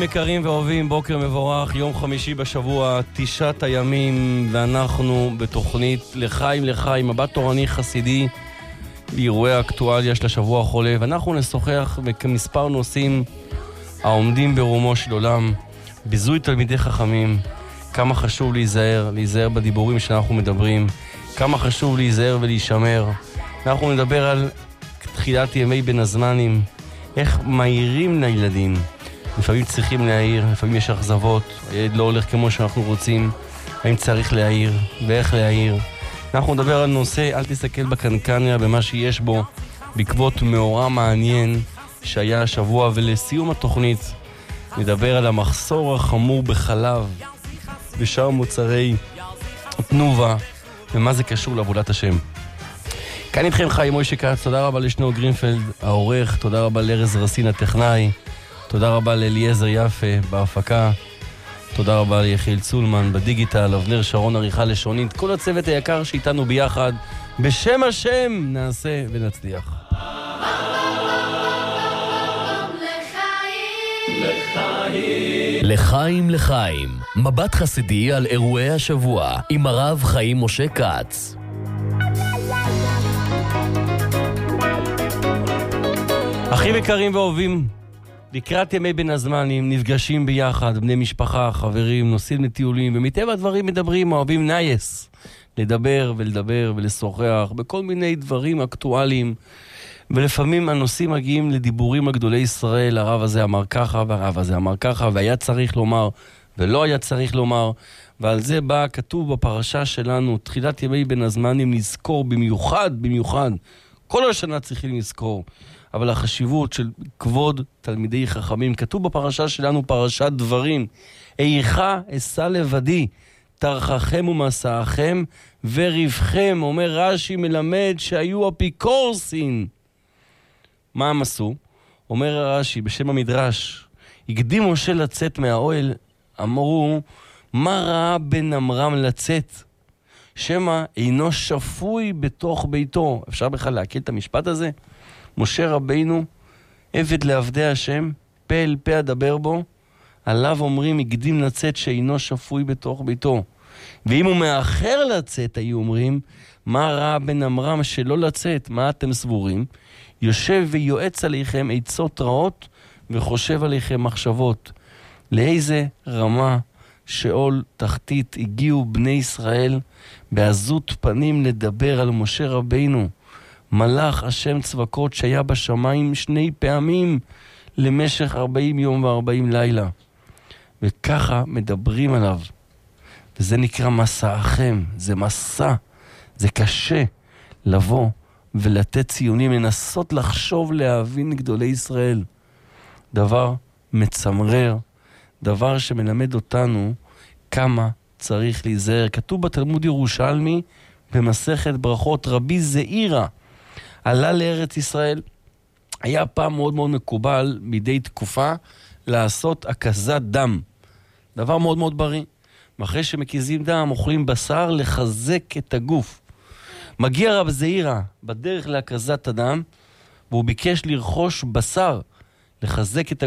יקרים ואוהבים, בוקר מבורך, יום חמישי בשבוע, 9 הימים, ואנחנו בתוכנית לחיים לחיים, מבט תורני חסידי באירועי האקטואליה של השבוע החולף. ואנחנו נשוחח בכמספר נושאים העומדים ברומו של עולם, ביזוי תלמידי חכמים, כמה חשוב להיזהר בדיבורים שאנחנו מדברים, כמה חשוב להיזהר ולהישמר. אנחנו נדבר על תחילת ימי בין הזמנים, איך מהירים לילדים. לפעמים צריכים להעיר, לפעמים יש אכזבות, הילד לא הולך כמו שאנחנו רוצים, האם צריך להעיר ואיך להעיר. אנחנו נדבר על נושא, אל תסתכל בקנקניה במה שיש בו, בעקבות מאורע מעניין שהיה השבוע. ולסיום התוכנית נדבר על המחסור החמור בחלב ושאר מוצרי תנובה ומה זה קשור לעבודת השם. כאן איתכם חיים מוישה כץ, תודה רבה לשנור גרינפלד העורך, תודה רבה לארז רסין הטכנאי, תודה רבה לאליעזר יפה בהפקה, תודה רבה ליחיל צולמן בדיגיטל, אבנר שרון עריכה לשונית, כל הצוות היקר שאיתנו ביחד, בשם השם נעשה ונצליח. לחיים לחיים, מבט חסידי על אירועי השבוע עם הרב חיים משה כץ. אחים יקרים ואוהבים, לקראת ימי בין הזמנים, נפגשים ביחד, בני משפחה, חברים, נוסעים לטיולים, ומטבע הדברים מדברים, אוהבים נייס, לדבר ולדבר ולשוחח, בכל מיני דברים אקטואליים, ולפעמים הנושאים מגיעים לדיבורים הגדולי ישראל, הרב הזה אמר ככה, והרב הזה אמר ככה, והיה צריך לומר, ולא היה צריך לומר, ועל זה בא כתוב בפרשה שלנו, תחילת ימי בין הזמנים, נזכור במיוחד, כל השנה צריכים לזכור, אבל החשיבות של כבוד תלמידי חכמים, כתוב בפרשה שלנו, פרשת דברים, איכה אשא לבדי, תרחכם ומסעכם וריבכם. אומר רש"י, מלמד שהיו אפיקורסים. מה הם עשו? אומר רש"י בשם המדרש, הקדים משה לצאת מהאוהל, אמרו, מה ראה בן אמרם לצאת? שמה אינו שפוי בתוך ביתו. אפשר בכלל להקל את המשפט הזה? משה רבינו, עבד לעבדי השם, פה אל פה אדבר בו, עליו אומרים, הקדים לצאת שאינו שפוי בתוך ביתו. ואם הוא מאחר לצאת, היו אומרים, מה ראה בן אמרם שלא לצאת? מה אתם סבורים? יושב ויועץ עליכם עצות רעות, וחושב עליכם מחשבות. לאיזה רמה שאול תחתית הגיעו בני ישראל, בעזות פנים לדבר על משה רבינו, מלאך השם צבקות שהיה בשמיים 2 פעמים למשך 40 יום ו40 לילה. וככה מדברים עליו. וזה נקרא מסעכם. זה מסע. זה קשה לבוא ולתת ציונים, לנסות לחשוב להבין גדולי ישראל. דבר מצמרר, דבר שמלמד אותנו כמה צריך להיזהר. כתוב בתלמוד ירושלמי במסכת ברכות, רבי זעירא עלה לארץ ישראל. היה פעם מאוד מאוד מקובל מדי תקופה לעשות הקזת דם. דבר מאוד מאוד בריא. ואחרי שמקיזים דם, אוכלים בשר לחזק את הגוף. מגיע רב זעירא בדרך להקזת הדם, והוא ביקש לרכוש בשר לחזק את הגוף.